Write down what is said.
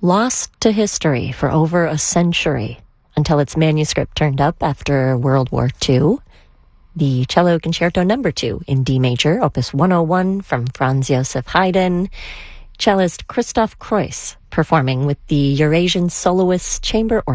Lost to history for over a century until its manuscript turned up after World War II, the Cello Concerto No. 2 in D major, Opus 101 from Franz Joseph Haydn, cellist Christoph Kreuss performing with the Eurasian Soloists Chamber Orchestra.